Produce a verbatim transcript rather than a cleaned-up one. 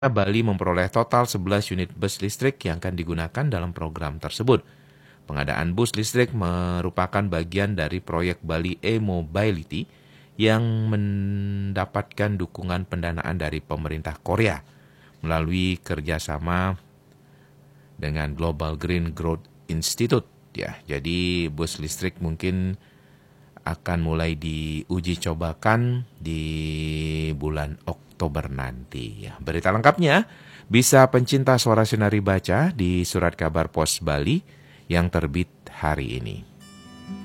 Bali memperoleh total sebelas unit bus listrik yang akan digunakan dalam program tersebut. Pengadaan bus listrik merupakan bagian dari proyek Bali E-Mobility yang mendapatkan dukungan pendanaan dari pemerintah Korea melalui kerjasama dengan Global Green Growth Institute. Ya, jadi bus listrik mungkin akan mulai diuji cobakan di bulan Oktober nanti. Ya, berita lengkapnya bisa pencinta Suara Sinari baca di Surat Kabar Pos Bali yang terbit hari ini.